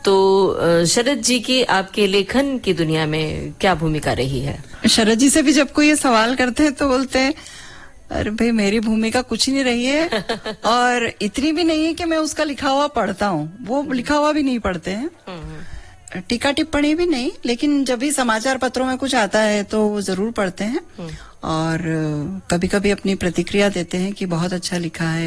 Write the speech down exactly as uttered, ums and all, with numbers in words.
तो शरद जी की आपके लेखन की दुनिया में क्या भूमिका रही है? शरद जी से भी जब कोई ये सवाल करते हैं तो बोलते हैं अरे भाई मेरी भूमिका कुछ नहीं रही है और इतनी भी नहीं है कि मैं उसका लिखा हुआ पढ़ता हूँ, वो लिखा हुआ भी नहीं पढ़ते हैं, टीका टिप्पणी भी नहीं, लेकिन जब भी समाचार पत्रों में कुछ आता है तो वो जरूर पढ़ते हैं और कभी कभी अपनी प्रतिक्रिया देते हैं कि बहुत अच्छा लिखा है।